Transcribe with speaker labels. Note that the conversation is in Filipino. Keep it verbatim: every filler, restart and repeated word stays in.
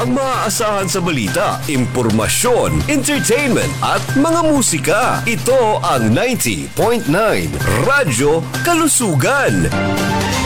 Speaker 1: ang maaasahan sa balita, impormasyon, entertainment at mga musika. Ito ang ninety point nine Radyo Kalusugan.